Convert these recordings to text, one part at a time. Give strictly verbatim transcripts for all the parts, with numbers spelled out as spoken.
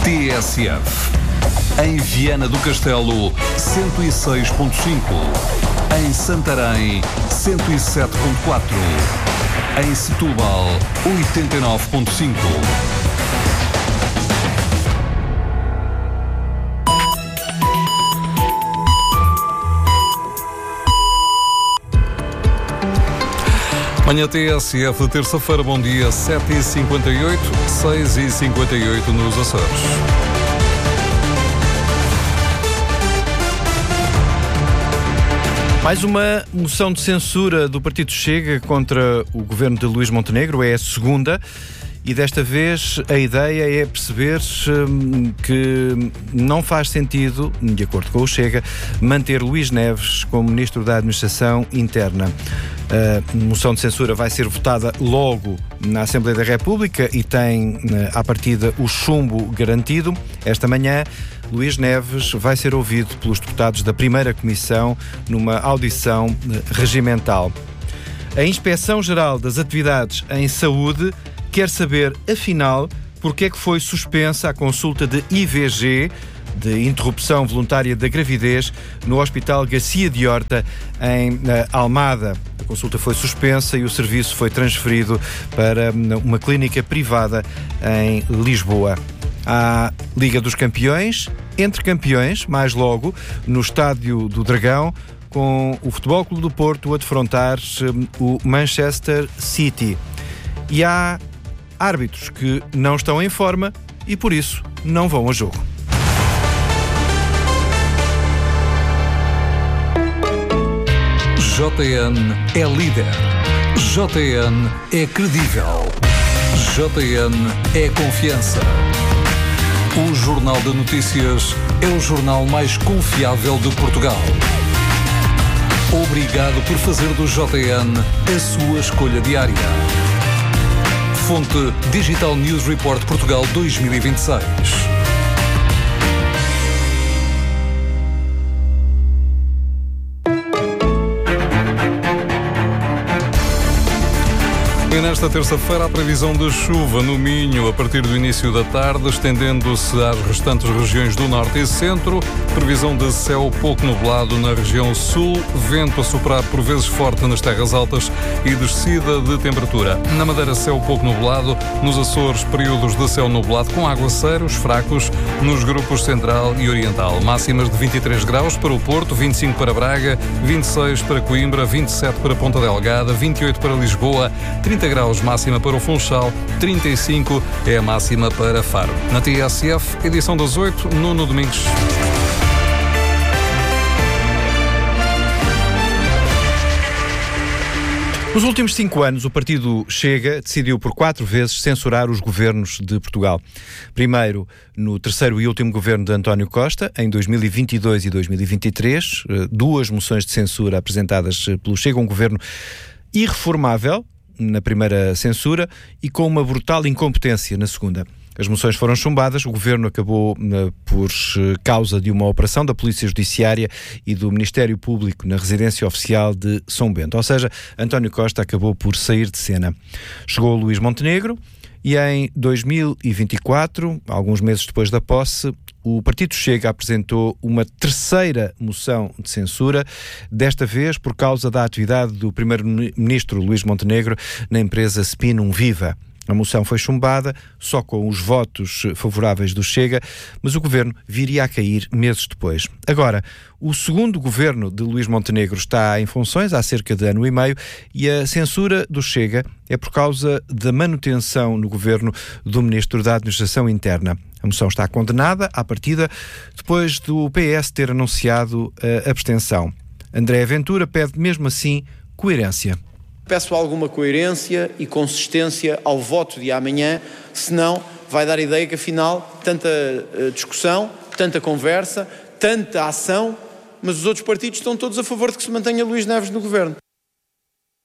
T S F. Em Viana do Castelo, cento e seis ponto cinco. Em Santarém, cento e sete ponto quatro. Em Setúbal, oitenta e nove ponto cinco. Manhã T S F, terça-feira, bom dia, sete e cinquenta e oito, seis e cinquenta e oito nos Açores. Mais uma moção de censura do Partido Chega contra o governo de Luís Montenegro, é a segunda, e desta vez a ideia é perceber hum, que não faz sentido, de acordo com o Chega, manter Luís Neves como Ministro da Administração Interna. A moção de censura vai ser votada logo na Assembleia da República e tem, à partida, o chumbo garantido. Esta manhã, Luís Neves vai ser ouvido pelos deputados da primeira comissão numa audição regimental. A Inspeção-Geral das Atividades em Saúde quer saber, afinal, porque é que foi suspensa a consulta de I V G, de interrupção voluntária da gravidez, no Hospital Garcia de Horta, em Almada. A consulta foi suspensa e o serviço foi transferido para uma clínica privada em Lisboa. A Liga dos Campeões, entre campeões, mais logo, no Estádio do Dragão, com o Futebol Clube do Porto a defrontar o Manchester City. E há árbitros que não estão em forma e, por isso, não vão a jogo. J N é líder. J N é credível. J N é confiança. O Jornal de Notícias é o jornal mais confiável de Portugal. Obrigado por fazer do J N a sua escolha diária. Fonte Digital News Report Portugal dois mil e vinte e seis. E nesta terça-feira a previsão de chuva no Minho a partir do início da tarde, estendendo-se às restantes regiões do Norte e Centro. Previsão de céu pouco nublado na região Sul, vento a soprar por vezes forte nas terras altas e descida de temperatura. Na Madeira, céu pouco nublado, nos Açores, períodos de céu nublado com aguaceiros fracos nos grupos Central e Oriental. Máximas de vinte e três graus para o Porto, vinte e cinco para Braga, vinte e seis para Coimbra, vinte e sete para Ponta Delgada, vinte e oito para Lisboa, trinta graus máxima para o Funchal, trinta e cinco é a máxima para Faro. Na T S F, edição das oito, Nuno Domingos. Nos últimos cinco anos, o Partido Chega decidiu por quatro vezes censurar os governos de Portugal. Primeiro, no terceiro e último governo de António Costa, em dois mil e vinte e dois e dois mil e vinte e três, duas moções de censura apresentadas pelo Chega, um governo irreformável na primeira censura e com uma brutal incompetência na segunda. As moções foram chumbadas, o governo acabou por causa de uma operação da Polícia Judiciária e do Ministério Público na residência oficial de São Bento. Ou seja, António Costa acabou por sair de cena. Chegou Luís Montenegro e em dois mil e vinte e quatro, alguns meses depois da posse, o Partido Chega apresentou uma terceira moção de censura, desta vez por causa da atividade do primeiro-ministro Luís Montenegro na empresa Spinum Viva. A moção foi chumbada, só com os votos favoráveis do Chega, mas o governo viria a cair meses depois. Agora, o segundo governo de Luís Montenegro está em funções há cerca de ano e meio e a censura do Chega é por causa da manutenção no governo do Ministro da Administração Interna. A moção está condenada à partida depois do P S ter anunciado a abstenção. André Ventura pede mesmo assim coerência. Peço alguma coerência e consistência ao voto de amanhã, senão vai dar a ideia que afinal tanta discussão, tanta conversa, tanta ação, mas os outros partidos estão todos a favor de que se mantenha Luís Neves no governo.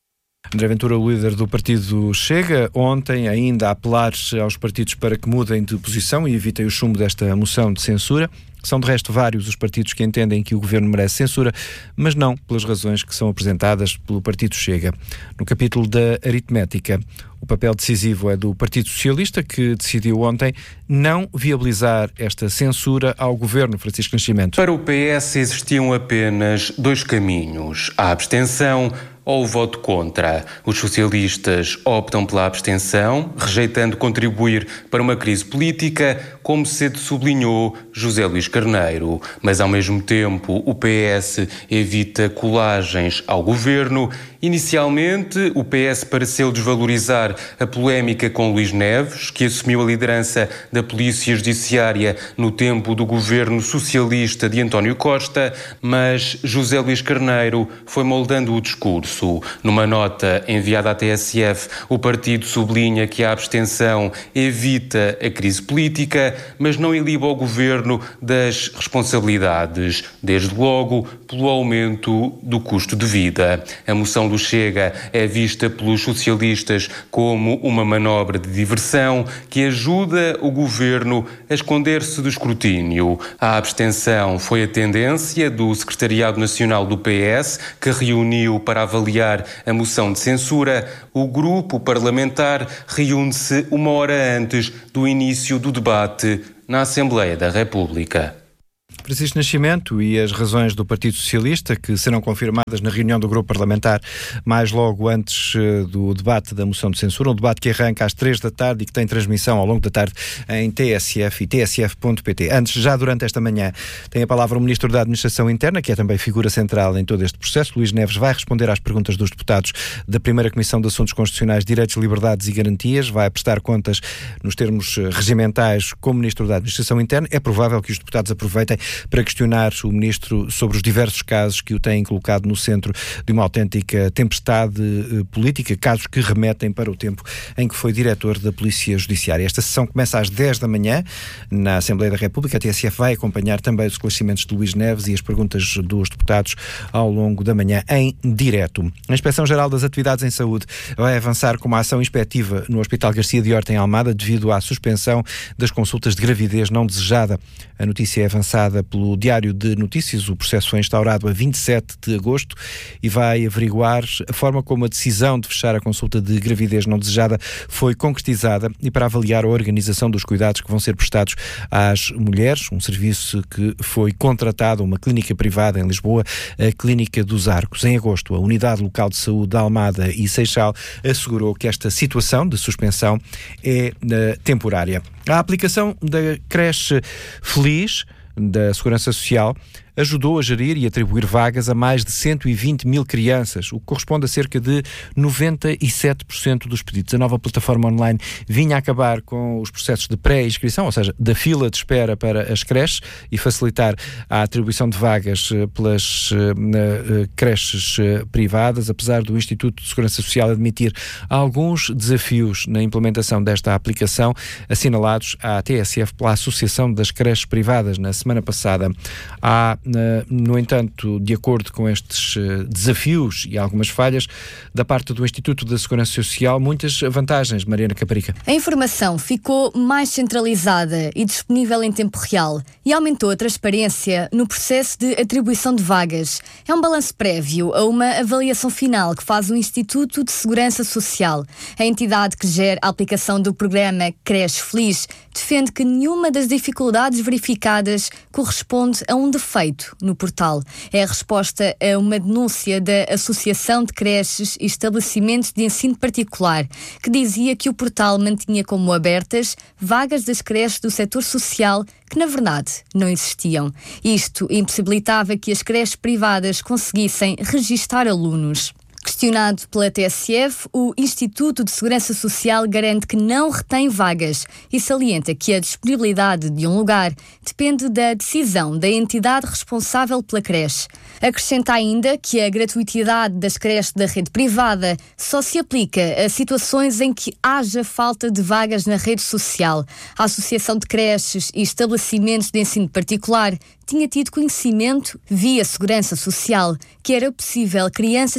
André Ventura, o líder do partido Chega, ontem ainda a apelar aos partidos para que mudem de posição e evitem o chumbo desta moção de censura. São, de resto, vários os partidos que entendem que o governo merece censura, mas não pelas razões que são apresentadas pelo partido Chega. No capítulo da aritmética, o papel decisivo é do Partido Socialista, que decidiu ontem não viabilizar esta censura ao governo. Francisco Nascimento. Para o P S existiam apenas dois caminhos: a abstenção ou o voto contra. Os socialistas optam pela abstenção, rejeitando contribuir para uma crise política, como cedo sublinhou José Luís Carneiro. Mas, ao mesmo tempo, o P S evita colagens ao governo. Inicialmente, o P S pareceu desvalorizar a polémica com Luís Neves, que assumiu a liderança da Polícia Judiciária no tempo do governo socialista de António Costa, mas José Luís Carneiro foi moldando o discurso. Numa nota enviada à T S F, o partido sublinha que a abstenção evita a crise política, mas não iliba o governo das responsabilidades, desde logo pelo aumento do custo de vida. A moção do Chega é vista pelos socialistas como uma manobra de diversão que ajuda o governo a esconder-se do escrutínio. A abstenção foi a tendência do Secretariado Nacional do P S, que reuniu para avaliar a moção de censura. O grupo parlamentar reúne-se uma hora antes do início do debate na Assembleia da República. Francisco Nascimento e as razões do Partido Socialista, que serão confirmadas na reunião do grupo parlamentar mais logo antes uh, do debate da moção de censura, um debate que arranca às três da tarde e que tem transmissão ao longo da tarde em T S F e T S F ponto P T. Antes, já durante esta manhã, tem a palavra o Ministro da Administração Interna, que é também figura central em todo este processo. Luís Neves vai responder às perguntas dos deputados da primeira Comissão de Assuntos Constitucionais, Direitos, Liberdades e Garantias, vai prestar contas nos termos regimentais como Ministro da Administração Interna. É provável que os deputados aproveitem para questionar o Ministro sobre os diversos casos que o têm colocado no centro de uma autêntica tempestade eh, política, casos que remetem para o tempo em que foi diretor da Polícia Judiciária. Esta sessão começa às dez da manhã na Assembleia da República. A T S F vai acompanhar também os esclarecimentos de Luís Neves e as perguntas dos deputados ao longo da manhã em direto. A Inspeção-Geral das Atividades em Saúde vai avançar com uma ação inspectiva no Hospital Garcia de Horta, em Almada, devido à suspensão das consultas de gravidez não desejada. A notícia é avançada pelo Diário de Notícias. O processo foi instaurado a vinte e sete de agosto e vai averiguar a forma como a decisão de fechar a consulta de gravidez não desejada foi concretizada e para avaliar a organização dos cuidados que vão ser prestados às mulheres, um serviço que foi contratado a uma clínica privada em Lisboa, a Clínica dos Arcos. Em agosto, a Unidade Local de Saúde de Almada e Seixal assegurou que esta situação de suspensão é uh, temporária. A aplicação da creche Feliz da Segurança Social ajudou a gerir e atribuir vagas a mais de cento e vinte mil crianças, o que corresponde a cerca de noventa e sete por cento dos pedidos. A nova plataforma online vinha a acabar com os processos de pré-inscrição, ou seja, da fila de espera para as creches e facilitar a atribuição de vagas pelas uh, uh, creches uh, privadas, apesar do Instituto de Segurança Social admitir alguns desafios na implementação desta aplicação, assinalados à T S F pela Associação das Creches Privadas na semana passada. Há No entanto, de acordo com estes desafios e algumas falhas da parte do Instituto da Segurança Social, muitas vantagens. Mariana Caparica. A informação ficou mais centralizada e disponível em tempo real e aumentou a transparência no processo de atribuição de vagas. É um balanço prévio a uma avaliação final que faz o Instituto de Segurança Social. A entidade que gera a aplicação do programa Creche Feliz defende que nenhuma das dificuldades verificadas corresponde a um defeito no portal. É a resposta a uma denúncia da Associação de Creches e Estabelecimentos de Ensino Particular, que dizia que o portal mantinha como abertas vagas das creches do setor social que, na verdade, não existiam. Isto impossibilitava que as creches privadas conseguissem registar alunos. Questionado pela T S F, o Instituto de Segurança Social garante que não retém vagas e salienta que a disponibilidade de um lugar depende da decisão da entidade responsável pela creche. Acrescenta ainda que a gratuitidade das creches da rede privada só se aplica a situações em que haja falta de vagas na rede social. A Associação de Creches e Estabelecimentos de Ensino Particular tinha tido conhecimento, via Segurança Social, que era possível crianças que estão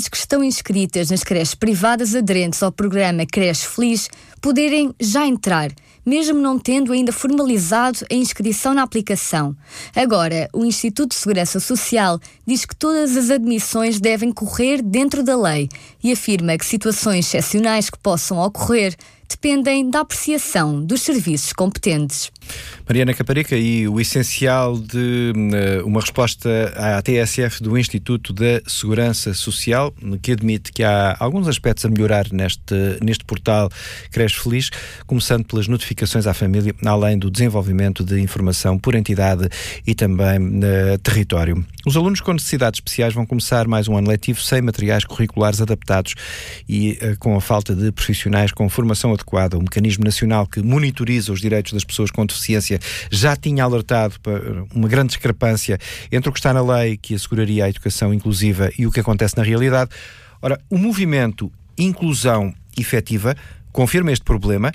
inscritas nas creches privadas aderentes ao programa Creche Feliz poderem já entrar, mesmo não tendo ainda formalizado a inscrição na aplicação. Agora, o Instituto de Segurança Social diz que todas as admissões devem correr dentro da lei e afirma que situações excepcionais que possam ocorrer dependem da apreciação dos serviços competentes. Mariana Caparica, e o essencial de uh, uma resposta à T S F do Instituto da Segurança Social, que admite que há alguns aspectos a melhorar neste, neste portal Creche Feliz, começando pelas notificações à família, além do desenvolvimento de informação por entidade e também uh, território. Os alunos com necessidades especiais vão começar mais um ano letivo sem materiais curriculares adaptados e uh, com a falta de profissionais com formação adequada. O Mecanismo Nacional que monitoriza os direitos das pessoas com deficiência já tinha alertado para uma grande discrepância entre o que está na lei, que asseguraria a educação inclusiva, e o que acontece na realidade. Ora, o movimento Inclusão Efetiva confirma este problema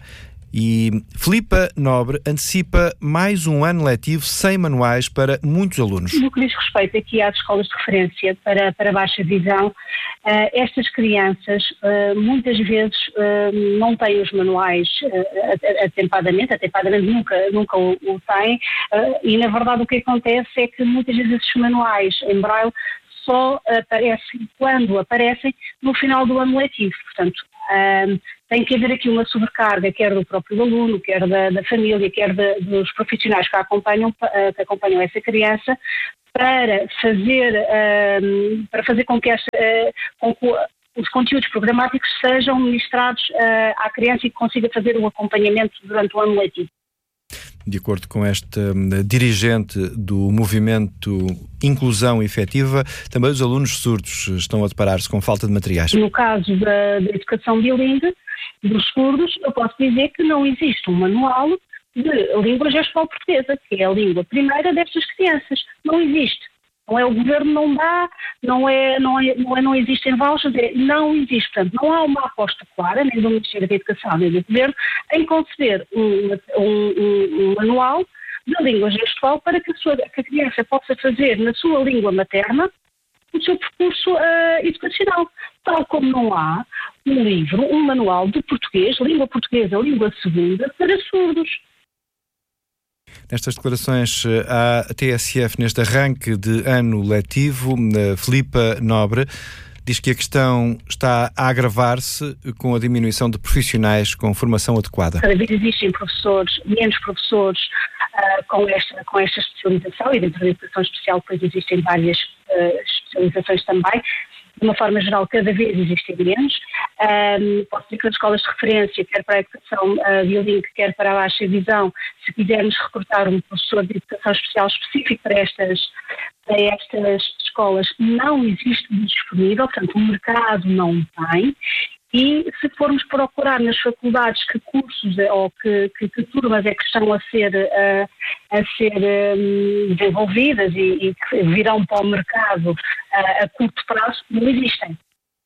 e Filipa Nobre antecipa mais um ano letivo sem manuais para muitos alunos. No que diz respeito aqui às escolas de referência para, para baixa visão, uh, estas crianças uh, muitas vezes uh, não têm os manuais uh, atempadamente, atempadamente nunca, nunca o, o têm, uh, e na verdade o que acontece é que muitas vezes esses manuais em braille só aparecem, quando aparecem, no final do ano letivo. Portanto, um, tem que haver aqui uma sobrecarga, quer do próprio aluno, quer da, da família, quer de, dos profissionais que acompanham, uh, que acompanham essa criança, para fazer, um, para fazer com que, esta, uh, com que os conteúdos programáticos sejam ministrados uh, à criança e que consiga fazer o acompanhamento durante o ano letivo. De acordo com esta um, dirigente do movimento Inclusão Efetiva, também os alunos surdos estão a deparar-se com falta de materiais. No caso da, da educação bilíngue, dos surdos, eu posso dizer que não existe um manual de língua gestual portuguesa, que é a língua primeira destas crianças. Não existe. Não é o governo, não dá, não é, não é, não, é, não existem vouchers, é, não existe. Portanto, não há uma aposta clara, nem do Ministério da Educação, nem do governo, em conceber um, um, um, um manual de língua gestual para que a, sua, que a criança possa fazer na sua língua materna o seu percurso uh, educacional. Tal como não há um livro, um manual de português, língua portuguesa, língua segunda, para surdos. Nestas declarações à T S F, neste arranque de ano letivo, Filipa Nobre diz que a questão está a agravar-se com a diminuição de profissionais com formação adequada. Cada vez existem professores, menos professores uh, com, esta, com esta especialização, e dentro da educação especial depois existem várias uh, especializações também. De uma forma geral, cada vez existem menos. Um, posso dizer que nas escolas de referência, quer para a educação uh, bilingue, quer para a baixa visão, se quisermos recrutar um professor de educação especial específico para estas, para estas escolas, não existe disponível, portanto o mercado não tem. E se formos procurar nas faculdades que cursos ou que, que, que turmas é que estão a ser, uh, a ser um, desenvolvidas e, e que virão para o mercado uh, a curto prazo, não existem.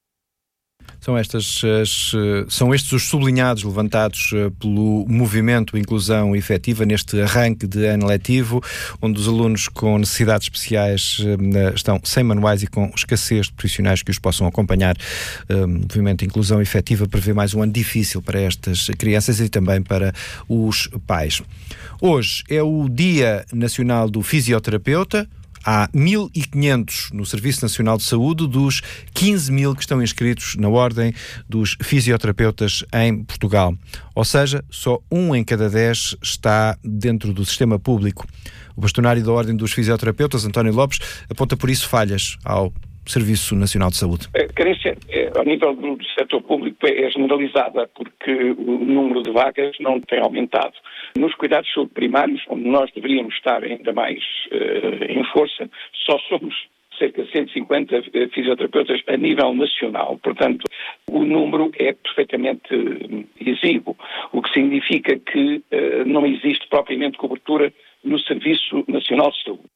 São, estas, as, são estes os sublinhados levantados pelo movimento Inclusão Efetiva neste arranque de ano letivo, onde os alunos com necessidades especiais estão sem manuais e com escassez de profissionais que os possam acompanhar. O movimento Inclusão Efetiva prevê mais um ano difícil para estas crianças e também para os pais. Hoje é o Dia Nacional do Fisioterapeuta. Há mil e quinhentos no Serviço Nacional de Saúde dos quinze mil que estão inscritos na Ordem dos Fisioterapeutas em Portugal. Ou seja, só um em cada dez está dentro do sistema público. O bastonário da Ordem dos Fisioterapeutas, António Lopes, aponta por isso falhas ao Serviço Nacional de Saúde. A carência ao nível do setor público é generalizada porque o número de vagas não tem aumentado. Nos cuidados de saúde primários, onde nós deveríamos estar ainda mais uh, em força, só somos cerca de cento e cinquenta fisioterapeutas a nível nacional. Portanto, o número é perfeitamente exíguo, o que significa que uh, não existe propriamente cobertura no Serviço Nacional de Saúde.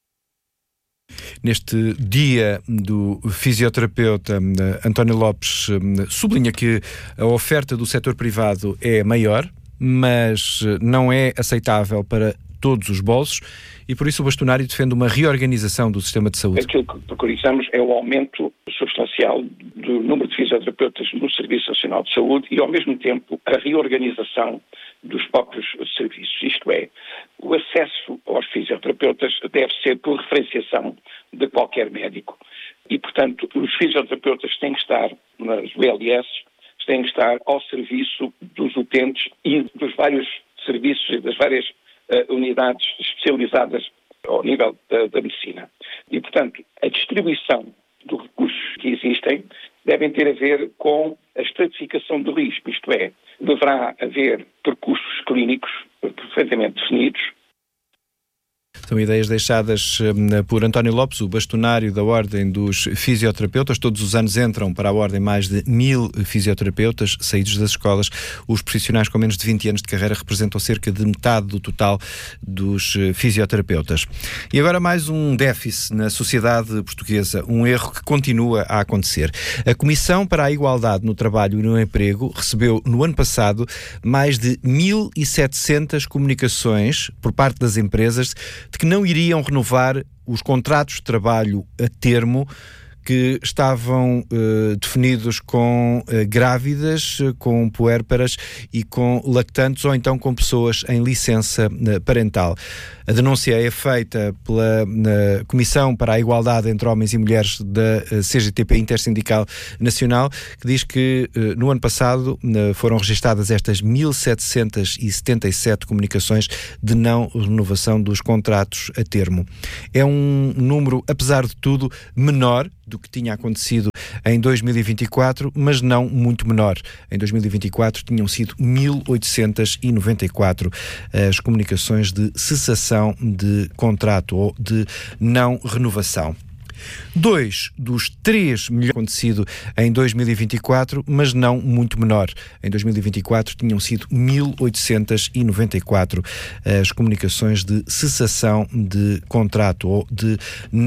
Neste dia do fisioterapeuta, António Lopes sublinha que a oferta do setor privado é maior, mas não é aceitável para todos os bolsos e por isso o bastonário defende uma reorganização do sistema de saúde. Aquilo que preconizamos é o aumento substancial do número de fisioterapeutas no Serviço Nacional de Saúde e, ao mesmo tempo, a reorganização dos próprios serviços. Isto é, o acesso aos fisioterapeutas deve ser por referenciação de qualquer médico. E, portanto, os fisioterapeutas têm que estar nas U L S, têm que estar ao serviço dos utentes e dos vários serviços e das várias uh, unidades especializadas ao nível da, da medicina. E, portanto, a distribuição dos recursos que existem devem ter a ver com a estratificação do risco, isto é, deverá haver percursos clínicos perfeitamente definidos. São ideias deixadas por António Lopes, o bastonário da Ordem dos Fisioterapeutas. Todos os anos entram para a Ordem mais de mil fisioterapeutas saídos das escolas. Os profissionais com menos de vinte anos de carreira representam cerca de metade do total dos fisioterapeutas. E agora mais um déficit na sociedade portuguesa, um erro que continua a acontecer. A Comissão para a Igualdade no Trabalho e no Emprego recebeu no ano passado mais de mil e setecentas comunicações por parte das empresas de que não iriam renovar os contratos de trabalho a termo que estavam uh, definidos com uh, grávidas, com puérperas e com lactantes ou então com pessoas em licença uh, parental. A denúncia é feita pela uh, Comissão para a Igualdade entre Homens e Mulheres da uh, C G T P Intersindical Nacional, que diz que uh, no ano passado uh, foram registadas estas mil setecentas e setenta e sete comunicações de não renovação dos contratos a termo. É um número, apesar de tudo, menor do que tinha acontecido em dois mil e vinte e quatro, mas não muito menor. Em dois mil e vinte e quatro tinham sido mil oitocentas e noventa e quatro as comunicações de cessação de contrato ou de não renovação. Dois dos três melhores acontecido em dois mil e vinte e quatro, mas não muito menor. Em dois mil e vinte e quatro tinham sido mil oitocentas e noventa e quatro as comunicações de cessação de contrato ou de